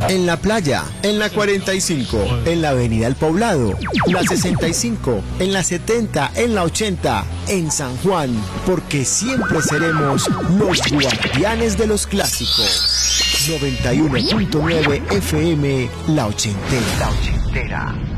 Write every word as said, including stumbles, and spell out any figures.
En la playa, en la cuarenta y cinco, en la avenida El Poblado, la sesenta y cinco, en la setenta, en la ochenta, en San Juan, porque siempre seremos los guardianes de los clásicos. noventa y uno punto nueve F M, La Ochentera. La Ochentera.